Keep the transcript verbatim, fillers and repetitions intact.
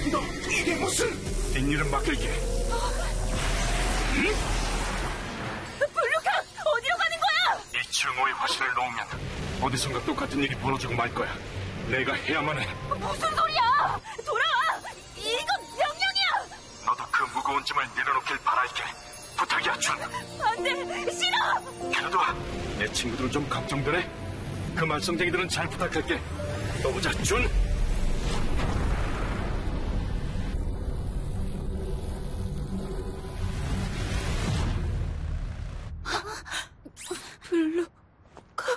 너 이게 무슨 뒷일은 맡길게. 응? 블루카 어디로 가는 거야? 이 증오의 화신을 놓으면 어디선가 똑같은 일이 벌어지고 말 거야. 내가 해야만 해. 무슨 소리야? 돌아와! 이건 명령이야! 너도 그 무거운 짐을 내려놓길 바랄게. 부탁이야, 준. 안 돼! 싫어! 그래도 내 친구들은 좀 걱정되네. 그 말썽쟁이들은 잘 부탁할게. 또 보자, 준.